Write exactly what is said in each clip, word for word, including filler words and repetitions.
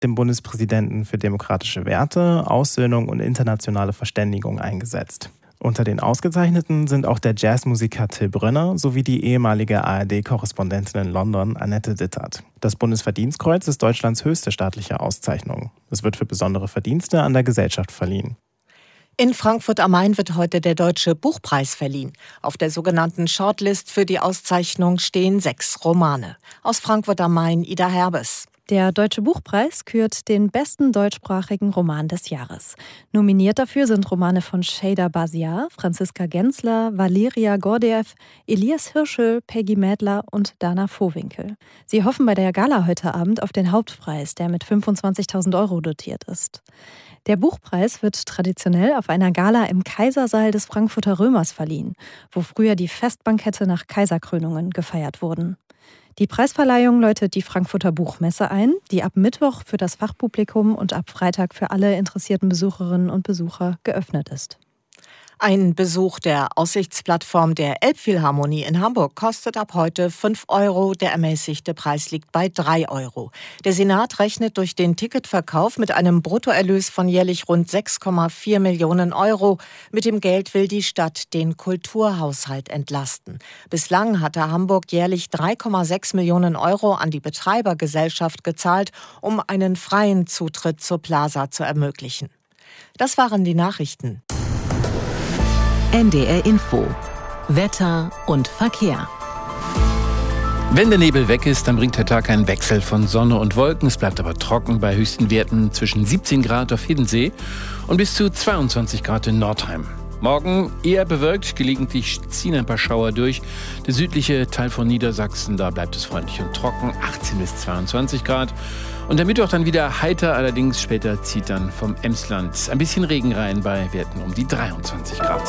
dem Bundespräsidenten für demokratische Werte, Aussöhnung und internationale Verständigung eingesetzt. Unter den Ausgezeichneten sind auch der Jazzmusiker Till Brönner sowie die ehemalige A R D-Korrespondentin in London Annette Dittert. Das Bundesverdienstkreuz ist Deutschlands höchste staatliche Auszeichnung. Es wird für besondere Verdienste an der Gesellschaft verliehen. In Frankfurt am Main wird heute der Deutsche Buchpreis verliehen. Auf der sogenannten Shortlist für die Auszeichnung stehen sechs Romane. Aus Frankfurt am Main, Ida Herbes. Der Deutsche Buchpreis kürt den besten deutschsprachigen Roman des Jahres. Nominiert dafür sind Romane von Şeyda Basiar, Franziska Gensler, Valeria Gordiev, Elias Hirschel, Peggy Mädler und Dana Vohwinkel. Sie hoffen bei der Gala heute Abend auf den Hauptpreis, der mit fünfundzwanzigtausend Euro dotiert ist. Der Buchpreis wird traditionell auf einer Gala im Kaisersaal des Frankfurter Römers verliehen, wo früher die Festbankette nach Kaiserkrönungen gefeiert wurden. Die Preisverleihung läutet die Frankfurter Buchmesse ein, die ab Mittwoch für das Fachpublikum und ab Freitag für alle interessierten Besucherinnen und Besucher geöffnet ist. Ein Besuch der Aussichtsplattform der Elbphilharmonie in Hamburg kostet ab heute fünf Euro. Der ermäßigte Preis liegt bei drei Euro. Der Senat rechnet durch den Ticketverkauf mit einem Bruttoerlös von jährlich rund sechs Komma vier Millionen Euro. Mit dem Geld will die Stadt den Kulturhaushalt entlasten. Bislang hatte Hamburg jährlich drei Komma sechs Millionen Euro an die Betreibergesellschaft gezahlt, um einen freien Zutritt zur Plaza zu ermöglichen. Das waren die Nachrichten. N D R Info. Wetter und Verkehr. Wenn der Nebel weg ist, dann bringt der Tag einen Wechsel von Sonne und Wolken. Es bleibt aber trocken bei höchsten Werten zwischen siebzehn Grad auf Hiddensee und bis zu zweiundzwanzig Grad in Nordheim. Morgen eher bewölkt, gelegentlich ziehen ein paar Schauer durch. Der südliche Teil von Niedersachsen, da bleibt es freundlich und trocken, achtzehn bis zweiundzwanzig Grad. Und der Mittwoch dann wieder heiter, allerdings später zieht dann vom Emsland ein bisschen Regen rein bei Werten um die dreiundzwanzig Grad.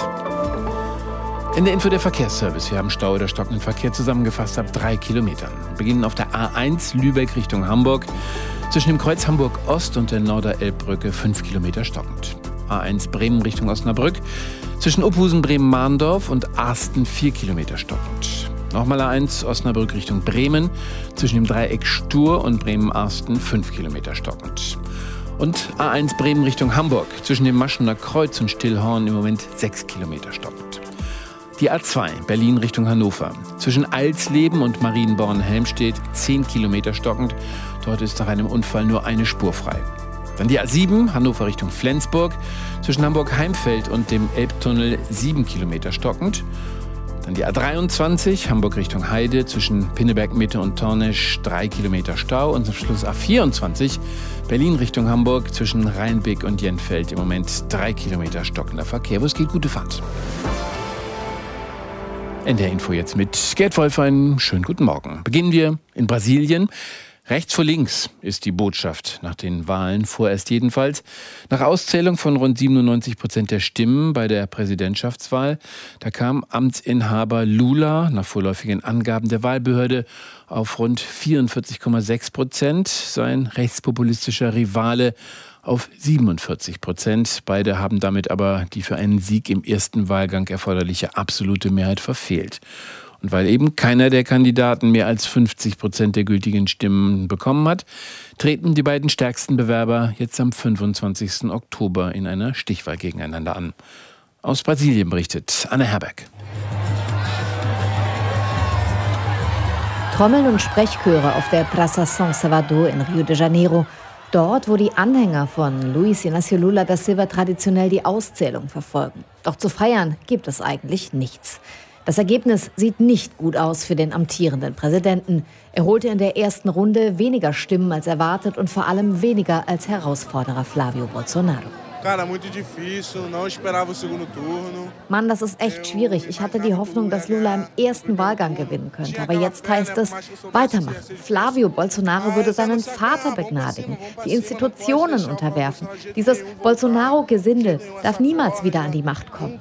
In der Info der Verkehrsservice. Wir haben Stau oder stockenden Verkehr zusammengefasst ab drei Kilometern. Wir beginnen auf der A eins Lübeck Richtung Hamburg. Zwischen dem Kreuz Hamburg Ost und der Norderelbbrücke fünf Kilometer stockend. A eins Bremen Richtung Osnabrück. Zwischen Uphusen, Bremen-Mahndorf und Arsten vier Kilometer stockend. Nochmal A eins Osnabrück Richtung Bremen. Zwischen dem Dreieck Stur und Bremen-Arsten fünf Kilometer stockend. Und A eins Bremen Richtung Hamburg. Zwischen dem Maschener Kreuz und Stillhorn im Moment sechs Kilometer stockend. Die A zwei Berlin Richtung Hannover. Zwischen Alsleben und Marienborn-Helmstedt zehn Kilometer stockend. Dort ist nach einem Unfall nur eine Spur frei. Dann die A sieben Hannover Richtung Flensburg. Zwischen Hamburg-Heimfeld und dem Elbtunnel sieben Kilometer stockend. Dann die A dreiundzwanzig Hamburg Richtung Heide. Zwischen Pinneberg-Mitte und Tornesch drei Kilometer Stau. Und zum Schluss A vierundzwanzig Berlin Richtung Hamburg. Zwischen Rheinbeck und Jenfeld im Moment drei Kilometer stockender Verkehr. Wo es geht, gute Fahrt. In der Info jetzt mit Gerd Wolf, einen schönen guten Morgen. Beginnen wir in Brasilien. Rechts vor links ist die Botschaft nach den Wahlen, vorerst jedenfalls. Nach Auszählung von rund siebenundneunzig Prozent der Stimmen bei der Präsidentschaftswahl, da kam Amtsinhaber Lula nach vorläufigen Angaben der Wahlbehörde auf rund vierundvierzig Komma sechs Prozent. Sein rechtspopulistischer Rivale auf siebenundvierzig Prozent. Beide haben damit aber die für einen Sieg im ersten Wahlgang erforderliche absolute Mehrheit verfehlt. Und weil eben keiner der Kandidaten mehr als fünfzig Prozent der gültigen Stimmen bekommen hat, treten die beiden stärksten Bewerber jetzt am fünfundzwanzigsten Oktober in einer Stichwahl gegeneinander an. Aus Brasilien berichtet Anne Herberg. Trommeln und Sprechchöre auf der Praça São Salvador in Rio de Janeiro. Dort, wo die Anhänger von Luiz Inácio Lula da Silva traditionell die Auszählung verfolgen. Doch zu feiern gibt es eigentlich nichts. Das Ergebnis sieht nicht gut aus für den amtierenden Präsidenten. Er holte in der ersten Runde weniger Stimmen als erwartet und vor allem weniger als Herausforderer Flávio Bolsonaro. Mann, das ist echt schwierig. Ich hatte die Hoffnung, dass Lula im ersten Wahlgang gewinnen könnte. Aber jetzt heißt es, weitermachen. Flávio Bolsonaro würde seinen Vater begnadigen, die Institutionen unterwerfen. Dieses Bolsonaro-Gesindel darf niemals wieder an die Macht kommen.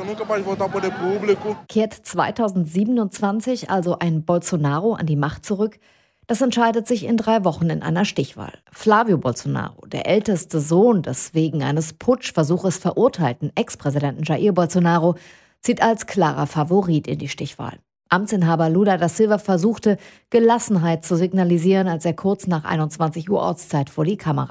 Kehrt zweitausendsiebenundzwanzig also ein Bolsonaro an die Macht zurück? Das entscheidet sich in drei Wochen in einer Stichwahl. Flávio Bolsonaro, der älteste Sohn des wegen eines Putschversuches verurteilten Ex-Präsidenten Jair Bolsonaro, zieht als klarer Favorit in die Stichwahl. Amtsinhaber Lula da Silva versuchte, Gelassenheit zu signalisieren, als er kurz nach einundzwanzig Uhr Ortszeit vor die Kamera